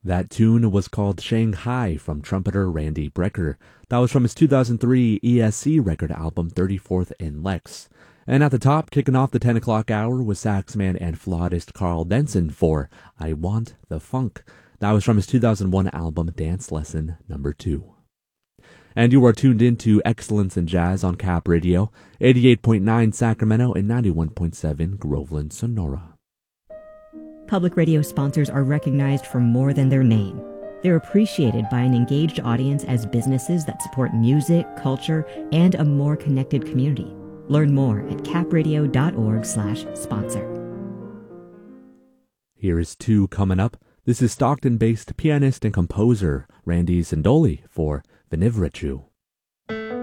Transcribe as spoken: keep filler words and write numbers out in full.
That tune was called Shanghai from trumpeter Randy Brecker. That was from his two thousand three E S C record album thirty-fourth in Lex. And at the top, kicking off the ten o'clock hour, was saxman and flautist Carl Denson for I Want the Funk. That was from his two thousand one album Dance Lesson Number two. And you are tuned in to Excellence in Jazz on Cap Radio, eighty-eight point nine Sacramento and ninety-one point seven Groveland, Sonora. Public radio sponsors are recognized for more than their name. They're appreciated by an engaged audience as businesses that support music, culture, and a more connected community. Learn more at capradio.org slash sponsor. Here is two coming up. This is Stockton-based pianist and composer Randy Zindoli for Venivrechu.